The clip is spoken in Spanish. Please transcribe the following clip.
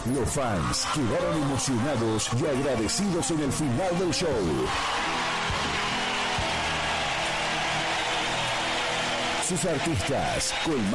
Los fans quedaron emocionados y agradecidos en el final del show. Sus artistas,